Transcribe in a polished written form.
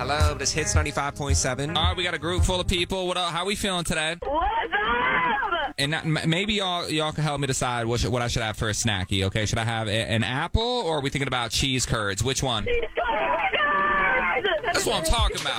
Hello, this Hits 95.7. All right, we got a group full of people. What? How we feeling today? What's up? And maybe y'all can help me decide what I should have for a snacky. Okay, should I have an apple or are we thinking about cheese curds? Which one? Cheese curds! That's what I'm talking about.